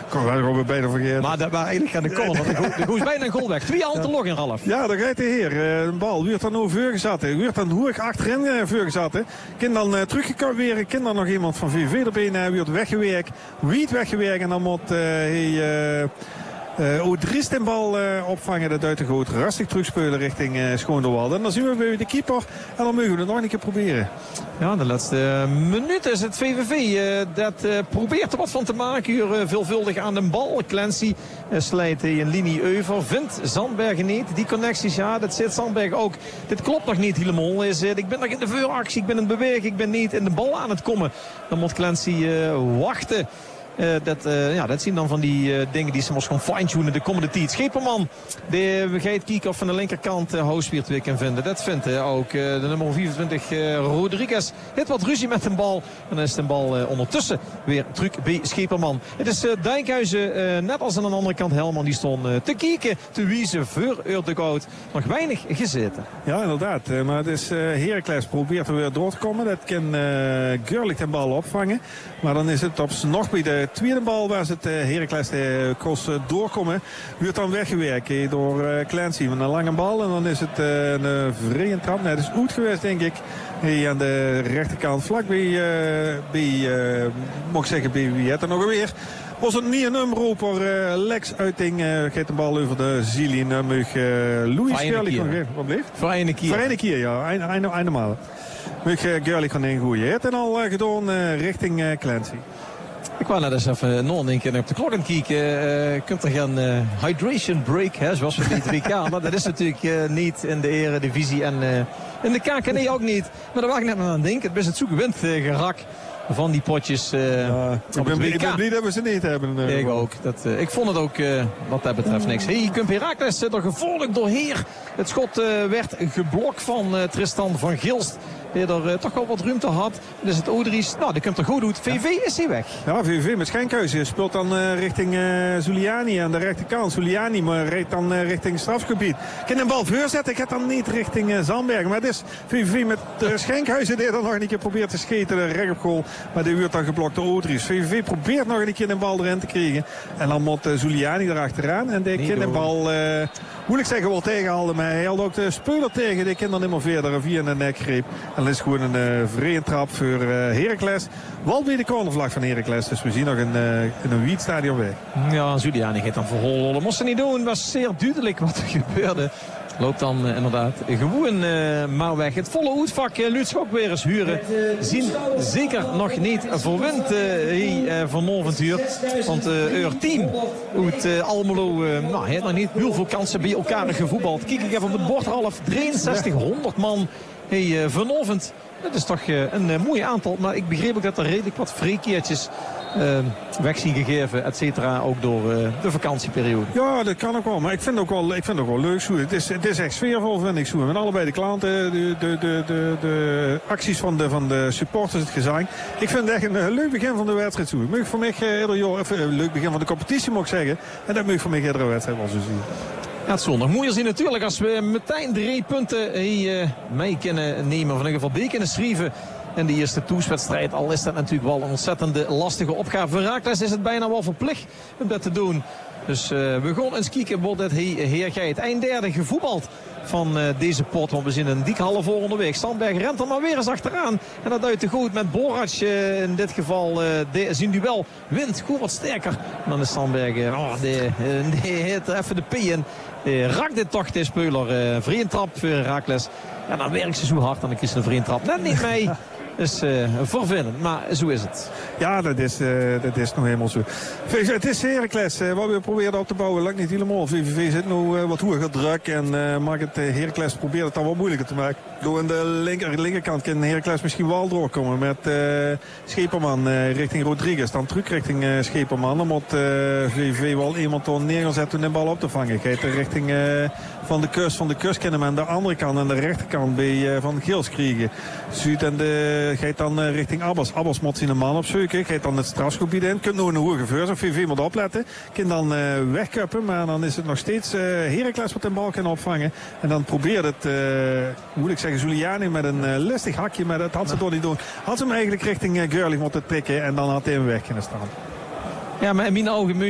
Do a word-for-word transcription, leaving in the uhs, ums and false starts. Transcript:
Kon wij weer bijna vergeten. Maar dat waren eigenlijk aan de corner. Want de goal is bijna een goal weg. Twee handen te log in Ralf. Ja, daar gaat de heer. Uh, een bal. Wie heeft dan over voor gezet? Wie heeft dan hoog achterin uh, voor gezet? Kan dan uh, teruggekomen weer. Kan dan nog iemand van V V erbij hebben. Wie heeft weggewerkt. Wie het weggewerkt. En dan moet uh, hij... Uh, Uh, O'Dries den bal uh, opvangen. Dat uit de groot rastig terugspelen richting uh, Schoonderwald. En dan zien we bij de keeper. En dan mogen we het nog een keer proberen. Ja, de laatste minuut is het V V V. Uh, dat uh, probeert er wat van te maken. Hier uh, veelvuldig aan de bal. Clancy uh, slijt hij een linie over. Vindt Zandbergen niet. Die connecties, ja, dat zit Zandbergen ook. Dit klopt nog niet helemaal. Is, uh, ik ben nog in de vuuractie. Ik ben in het bewegen. Ik ben niet in de bal aan het komen. Dan moet Clancy uh, wachten. Uh, dat, uh, ja, dat zien dan van die uh, dingen die ze moest gewoon fine-tunen de komende tijd. Scheperman, de begrijpt kiek van de linkerkant uh, Housweert weer kan vinden. Dat vindt uh, ook uh, de nummer vierentwintig uh, Rodriguez. Het wat ruzie met de bal. En dan is de bal uh, ondertussen weer terug bij Scheperman. Het is uh, Dijkhuizen, uh, net als aan de andere kant Helman, die stond uh, te kieken, te wiezen voor Urtegoud. Nog weinig gezeten. Ja, inderdaad. Uh, maar het is uh, Heracles probeert er weer door te komen. Dat kan uh, Görlich de bal opvangen. Maar dan is het op nog bij de tweede bal waar ze het uh, Heracles de cross uh, doorkomen. Wordt dan weggewerkt uh, door uh, Clancy met een lange bal. En dan is het uh, een vrije trap. Nee, dat is goed geweest, denk ik. Hier aan de rechterkant vlak bij, uh, bij uh, moet ik zeggen, bij wie het er nog weer. Was het niet een nummer uh, Lex Uiting uh, geeft de bal over de Zili. En uh, Louis Gerlich. Wat bleef? Verenigd keer. Verenigd keer, ja. Eindemaal. Mug uh, Gerlich van een goeie. Het en al uh, gedaan uh, richting uh, Clancy. Ik wou net eens even nog een keer op de klok aan kijken. Uh, kunt er gaan uh, hydration break, hè, zoals we het in de maar dat is natuurlijk uh, niet in de Eredivisie en uh, in de K K D ook niet. Maar daar was ik net aan het denken. Het is het zoekwind uh, gerak van die potjes uh, ja, ik, ben, ik ben blij dat we ze niet hebben. Uh, ik ook. Dat, uh, ik vond het ook uh, wat dat betreft niks. Hey, Kump Heracles zit er gevolgd door Heer. Het schot uh, werd geblokt van uh, Tristan van Gilst. Die er uh, toch wel wat ruimte had. Dus het O'Dries, nou, die komt er goed uit. V V is hij weg. Ja, V V met Schenkhuizen speelt dan uh, richting uh, Zuliani aan de rechterkant. Zuliani, maar rijdt dan uh, richting strafgebied. Kan een bal voorzetten, ik heb dan niet richting uh, Zandbergen. Maar het is V V met uh, Schenkhuizen die dan nog een keer probeert te scheten. Recht op goal, maar die wordt dan geblokt door O'Dries. V V probeert nog een keer een bal erin te krijgen. En dan moet uh, Zuliani erachteraan. En die kan een bal, uh, moeilijk zeggen, wel tegenhouden. Maar hij had ook de speler tegen. Die kan dan helemaal verder via een nekgreep. En dat is gewoon een uh, vrije trap voor uh, Heracles. Wel bij de cornervlag van Heracles. Dus we zien nog een, uh, in een Wietstadion weg. Ja, Zuliani gaat dan voor hol. Dat moest ze niet doen. Het was zeer duidelijk wat er gebeurde. Loopt dan uh, inderdaad gewoon uh, maar weg. Het volle hoedvak uh, Lutz ook weer eens huren. Zien zeker nog niet verwend uh, hier uh, vanavond hier. Want uh, uw team uit uh, Almelo uh, nou, heeft nog niet heel veel kansen bij elkaar gevoetbald. Kijk ik even op het bord, half drieënzestig honderd man. Hey, uh, vanavond, dat is toch uh, een uh, mooi aantal. Maar ik begreep ook dat er redelijk wat vreekeertjes uh, weg zien gegeven, et cetera. Ook door uh, de vakantieperiode. Ja, dat kan ook wel. Maar ik vind het ook wel, ik vind het ook wel leuk. Zo. Het, is, het is echt sfeervol, vind ik. Zo. Met allebei de klanten, de, de, de, de, de acties van de, van de supporters, het gezang. Ik vind het echt een uh, leuk begin van de wedstrijd. Zo. Ik mag voor mij uh, ieder jaar, of, uh, leuk begin van de competitie, moet ik zeggen. En dat mag ik voor mij iedere wedstrijd wel zo zien. Ja, het zondag moeier zien natuurlijk als we meteen drie punten hier uh, mee kunnen nemen. Of in ieder geval bij kunnen schrijven in de eerste toeswedstrijd. Al is dat natuurlijk wel een ontzettende lastige opgave. Voor Heracles is het bijna wel verplicht om dat te doen. Dus uh, we gaan eens kijken wordt het Heer Geit. Eind derde gevoetbald van uh, deze pot. Want we zien een dik half voor onderweg. Sandberg rent er maar weer eens achteraan. En dat duidt te goed met Borac uh, in dit geval. Uh, de, zijn duel wint goed wat sterker. En dan is Sandberg uh, oh, die, uh, die heeft even de P in. Uh, raakt dit toch de speler. Uh, Vrientrap voor Heracles. En dan werkt ze zo hard. En dan kiest een vrientrap net niet mee. Dus uh, vervelend, maar zo is het. Ja, dat is, uh, dat is nog helemaal zo. Het is Heracles, uh, wat we proberen op te bouwen, lukt niet helemaal. V V V zit nu uh, wat hoger druk en uh, mag het uh, Heracles probeert het dan wat moeilijker te maken. Door aan de linker, linkerkant kan Heracles misschien wel doorkomen met uh, Scheperman uh, richting Rodriguez. Dan terug richting uh, Scheperman. Dan moet uh, V V V wel iemand door neerzetten om de bal op te vangen. Gaat er richting uh, van de kust, van de kust kennen we aan de andere kant, aan de rechterkant bij uh, Van Gils krijgen. Zuid en de gaat dan uh, richting Abbas. Abbas moet zijn man opzoeken. Gaat dan het strafgebied in. Kunt nog een hoge geveur. Zo V V moet opletten. Kan dan uh, wegkuppen. Maar dan is het nog steeds uh, Heracles wat de bal kan opvangen. En dan probeert het, uh, moet ik zeggen, Zuliani met een uh, listig hakje. Maar dat had ze toch niet doen. Had ze hem eigenlijk richting uh, Görlich moeten prikken. En dan had hij hem weg kunnen staan. Ja, maar in mijn ogen